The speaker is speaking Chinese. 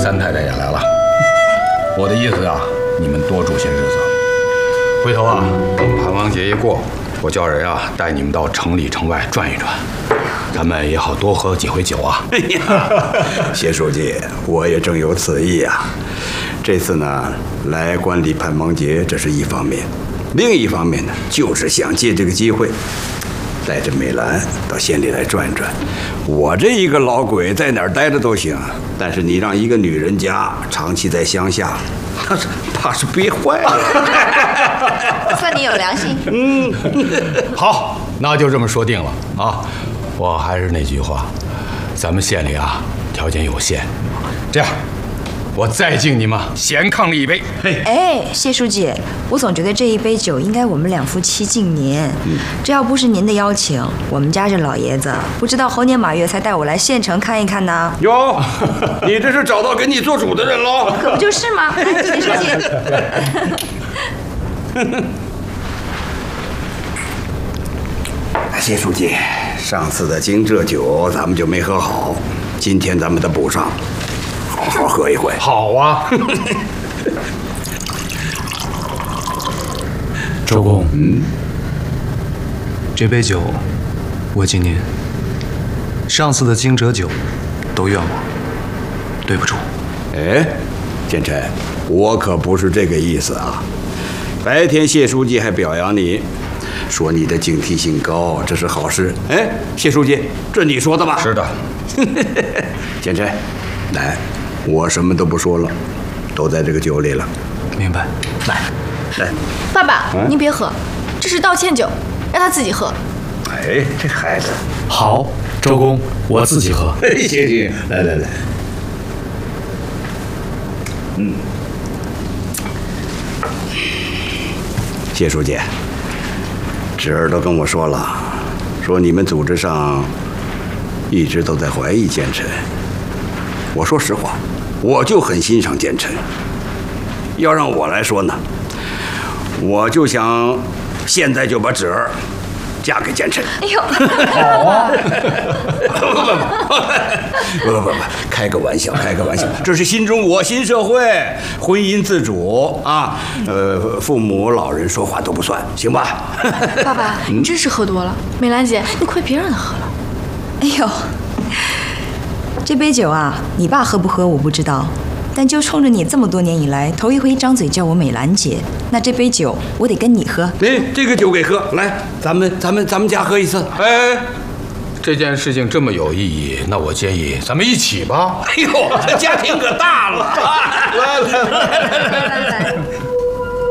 三太太也来了。我的意思啊，你们多住些日子。回头啊，等盘王节一过，我叫人啊带你们到城里城外转一转，咱们也好多喝几回酒啊。 哎呀，谢书记，我也正有此意啊。这次呢，来观礼盘王节，这是一方面；另一方面呢，就是想借这个机会，带着美兰到县里来转转。我这一个老鬼在哪儿待着都行，但是你让一个女人家长期在乡下，怕是憋坏了。 算你有良心。 好，那就这么说定了啊！我还是那句话，咱们县里啊条件有限，这样，我再敬你们贤伉俪一杯。 哎，谢书记，我总觉得这一杯酒应该我们两夫妻敬您。这要不是您的邀请，我们家这老爷子不知道猴年马月才带我来县城看一看呢。 哟，你这是找到给你做主的人喽？ 可不就是吗？谢书记。 谢书记，上次的惊蛰酒咱们就没喝好，今天咱们得补上，好好喝一回。 好啊。 周公，这杯酒我敬您。上次的惊蛰酒都怨我，对不住。 哎，建成，我可不是这个意思啊。白天谢书记还表扬你，说你的警惕性高，这是好事。哎，谢书记，这你说的吧？ 是的。 建成，来，我什么都不说了，都在这个酒里了。 明白。 来。 爸爸，您别喝，这是道歉酒，让他自己喝。 哎，这孩子。 好，周公，我自己喝。 行，来。谢书记，侄儿都跟我说了，说你们组织上一直都在怀疑奸臣。我说实话，我就很欣赏奸臣。要让我来说呢，我就想现在就把侄儿嫁给奸臣。 哎呦， 好啊！不，开个玩笑，这是新中国新社会，婚姻自主啊，父母老人说话都不算，行吧？ 爸爸，你真是喝多了。美兰姐，你快别让他喝了。 哎呦，这杯酒啊，你爸喝不喝我不知道，但就冲着你这么多年以来头一回张嘴叫我美兰姐，那这杯酒我得跟你喝。 哎，这个酒给喝，来，咱们家喝一次。 哎，这件事情这么有意义，那我建议咱们一起吧。 哎呦，这家庭可大了！来。